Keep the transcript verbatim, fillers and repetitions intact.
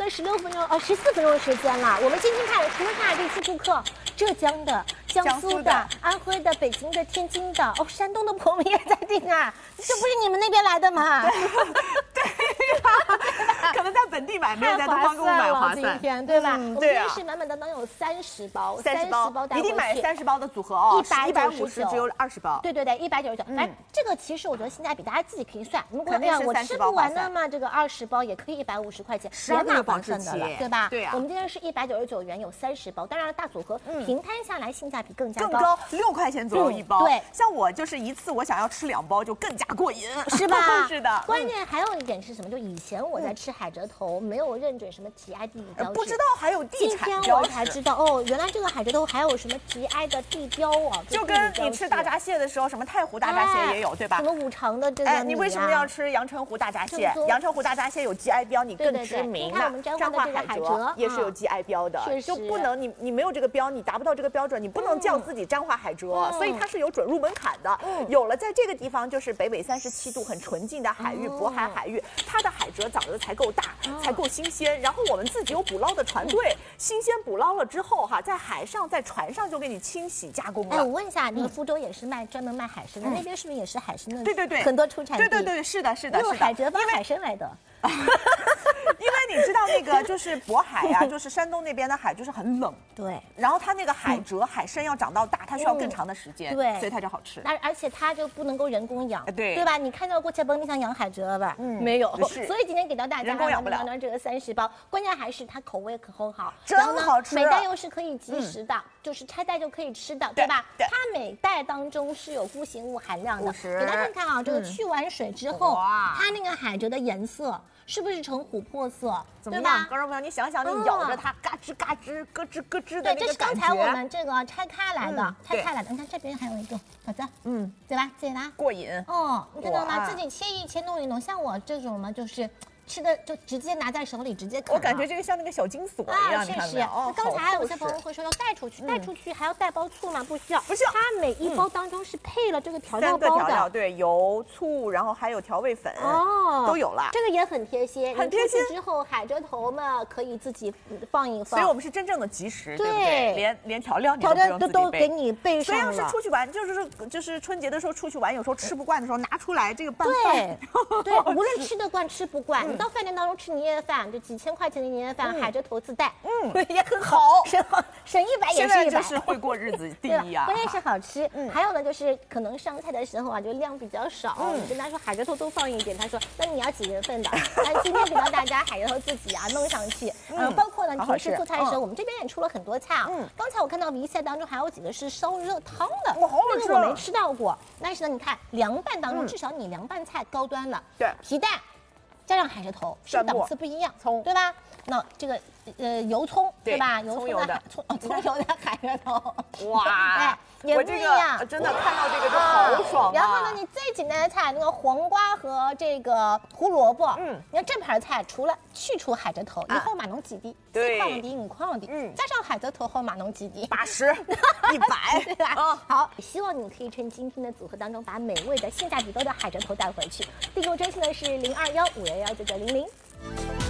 了十六分钟，哦，十四分钟的时间了。我们今天看，除了他这些顾客，浙江的、江苏的、安徽的、北京的、天津的，哦，山东的朋友们也在订啊。这不是你们那边来的吗？ 对呀，可能在本地买，没有在东方购物买划算， 今天对吧？ 嗯、 我们今天是满满当当有三十包， 三十包， 包一定买三十包的组合哦， 一百五十只有二十包。 对对对，一百九十九。哎，这个其实我觉得性价比大家自己可以算。如果哎呀我吃不完的嘛，这个二十包也可以一百五十块钱，也蛮划算的了，对吧？ 对呀。 我们今天是一百九十九元有三十包，当然大组合平摊下来性价比更加更高，六块钱左右一包。 对， 像我就是一次我想要吃两包就更加过瘾， 是吧？ 是的。 关键还有一点是什么？就以前我在吃海蜇头没有认准什么 G I 地理标志， 不知道还有地产标志。 今天我才知道哦，原来这个海蜇头还有什么 G I 的地标啊！ 就跟你吃大闸蟹的时候，什么太湖大闸蟹也有，对吧？ 什么五常的这个， 哎，你为什么要吃阳澄湖大闸蟹？阳澄湖大闸蟹有 G I 标，你更知名。 那我们彰化海蜇也是有 G I 标的，就不能你你没有这个标，你达不到这个标准，你不能叫自己彰化海蜇，所以它是有准入门槛的。有了在这个地方就是北纬三十七度很纯净的海域，渤海海域，它的海蜇长得才够大，才够新鲜。然后我们自己有捕捞的船队，新鲜捕捞了之后哈，在海上在船上就给你清洗加工了。 哎，我问一下，那个福州也是卖专门卖海参的，那边是不是也是海参的？ 对对对， 很多出产地。 对对对，是的，是的， 用海蜇帮海参来的。 因为你知道那个就是渤海呀、啊，就是山东那边的海就是很冷， 对。 然后它那个海蜇、海参要长到大，它需要更长的时间， 对， 所以它就好吃。 而而且它就不能够人工养， 对对吧？你看到过在本地上养海蜇吧？嗯，没有。所以今天给到大家人工养不了这个三十包，关键还是它口味可很好， 真好吃。 每袋又是可以即食的，就是拆袋就可以吃的，对吧？它每袋当中是有固形物含量的。给大家看看啊，这个去完水之后，它那个海蜇的颜色。是不是呈琥珀色？ 怎么样，观众朋友，你想想，你咬着它，嘎吱嘎吱，咯吱咯吱的那个感觉。 对，这是刚才我们这个拆开来的，拆开来的。你看这边还有一个饺子，嗯，对吧？自己拿， 过瘾。 哦，你看到吗？自己切一切，弄一弄。像我这种呢，就是吃的就直接拿在手里直接啃。 我感觉这个像那个小金锁一样， 确实。哦，刚才有些朋友会说要带出去，带出去还要带包醋吗？不需要， 不需要。 它每一包当中是配了这个调料包的。 三个调料，对，油、醋，然后还有调味粉，哦，都有了。 这个也很贴心， 很贴心。 之后海蜇头嘛，可以自己放一放。 所以我们是真正的即食，对不对？连连调料你都不用自己备， 都给你备上了。 所以要是出去玩，就是说就是春节的时候出去玩，有时候吃不惯的时候拿出来这个拌饭。对对，无论吃得惯吃不惯，你到饭店当中吃年夜饭，就几千块钱的年夜饭，海蜇头自带，嗯，也很好，省省一百也是一百。 就是会过日子第一啊， 关键是好吃。还有呢，就是可能上菜的时候啊，就量比较少，你跟他说海蜇头多放一点，他说那你要几人份的？那今天给到大家海蜇头自己啊弄上去，嗯，包括呢，你平时做菜的时候，我们这边也出了很多菜啊。嗯，刚才我看到一菜当中还有几个是烧热汤的， 哇，好好吃， 那个我没吃到过。但是呢，你看凉拌当中，至少你凉拌菜高端了， 对， 皮蛋。加上海蜇头，是不是档次不一样？葱，对吧？那这个呃油葱，对吧？ 油葱的葱哦，葱油的海蜇头， 哇， 哎，也不一样。 真的看到这个就好爽。 然后呢，你最简单的菜，那个黄瓜和这个胡萝卜，嗯，你看这盘菜除了去除海蜇头，以后码农几滴，四矿滴、五矿滴，嗯，加上海蜇头后码农几滴， 八十、一百， 对吧？嗯，好，希望你可以趁今天的组合当中，把美味的性价比高的海蜇头带回去。订购专线呢是零二幺五幺幺九九零零。